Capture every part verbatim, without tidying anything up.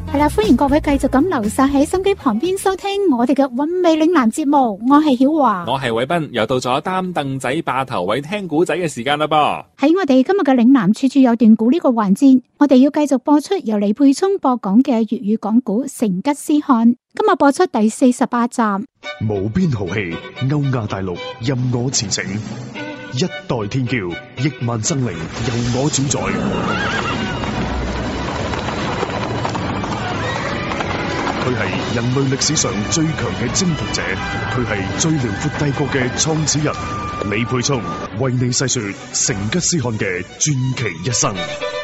係啦，歡迎各位繼續咁留晒喺心機旁邊收聽我哋嘅韻味嶺南節目，我係曉華， 我係偉斌，又到咗擔凳仔霸頭位聽古仔嘅時間啦噃。 喺我哋今日嘅嶺南處處有段古呢個環節，我哋要繼續播出由李佩聰播講嘅粵語講古《成吉思汗》，今日播出第四十八集。 無邊豪氣，歐亞大陸任我馳騁，一代天驕，億萬生靈由我主宰。佢係人類歷史上最強嘅征服者，佢係最遼闊帝國嘅創始人。李佩聰為你細說成吉思汗嘅傳奇一生。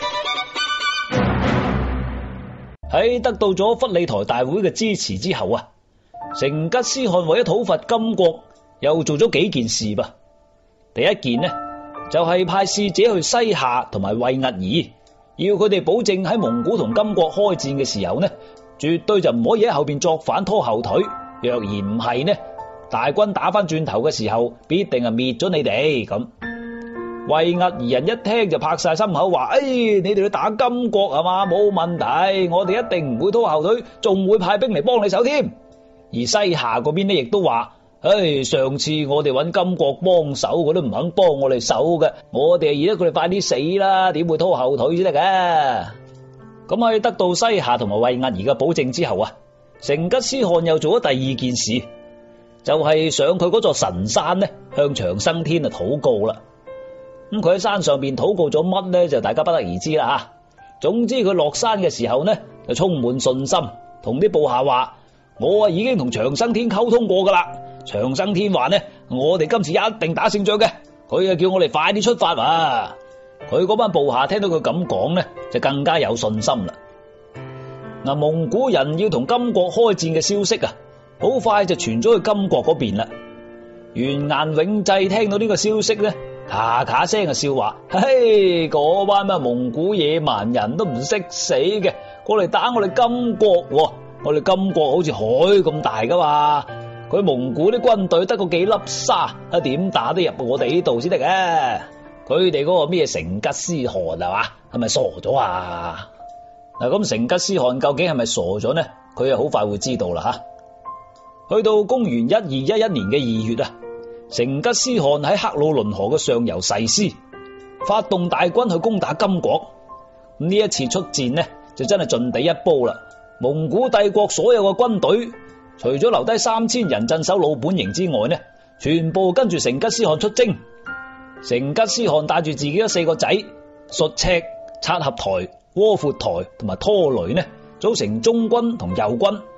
喺得到咗弗里台大會嘅支持之後啊，成吉思汗為咗討伐金國，又做咗幾件事吧。第一件呢，就係、是、派使者去西夏同埋衛屹兒，要佢哋保證喺蒙古同金國開戰嘅時候呢，絕對就唔可以喺後邊作反拖後腿。若然唔係呢，大軍打翻轉頭嘅時候，必定係滅咗你哋咁。衛屹兒人一聽就拍晒心口，話：誒、哎，你哋去打金國係嘛？冇問題，我哋一定唔會拖後腿，仲會派兵嚟幫你手添。而西夏嗰邊呢，亦都話：誒、哎，上次我哋揾金國幫手，佢都唔肯幫我哋手嘅，我哋係而家佢哋快啲死啦，點會拖後腿先得嘅？咁喺得到西夏同埋衛屹兒嘅保證之後啊，成吉思汗又做咗第二件事，就係、是、上佢嗰座神山呢，向長生天啊禱告啦。咁佢喺山上邊禱告咗乜呢？就大家不得而知啦吓。總之佢落山嘅時候呢，就充滿信心，同啲部下話：我啊已經同長生天溝通過噶啦。長生天話呢，我哋今次一定打勝仗嘅。佢啊叫我哋快啲出發啊！佢嗰班部下聽到佢咁講呢，就更加有信心啦。嗱，蒙古人要同金國開戰嘅消息啊，好快就傳咗去金國嗰邊啦。完顏永濟聽到呢個消息呢，咔咔聲嘅笑話：嘿，嗰班咩蒙古野蠻人都唔識死嘅，過嚟打我哋金國喎。我哋金國好似海咁大噶嘛，佢蒙古啲軍隊得個幾粒沙，啊點打得入我哋呢度先得嘅？佢哋嗰個咩成吉思汗係嘛？係咪傻咗啊？嗱，咁成吉思汗究竟係咪傻咗呢？佢啊好快會知道啦吓。去到公元一二一一年嘅二月啊，成吉思汗喺克魯倫河嘅上游誓師，發動大軍去攻打金國。咁呢一次出戰呢，就真係盡地一煲啦。蒙古帝國所有嘅軍隊，除咗留低三千人鎮守老本營之外呢，全部跟住成吉思汗出征。成吉思汗帶住自己嘅四個仔術赤、察合台、窩闊台同埋拖雷呢，組成中軍同右軍，